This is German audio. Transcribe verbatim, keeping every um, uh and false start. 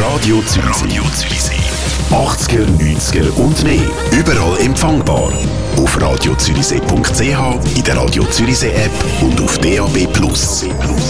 Radio Zürichsee. achtziger, neunziger und mehr. Überall empfangbar. Auf radio zürichsee punkt c h, in der Radio Zürichsee App und auf D A B Plus.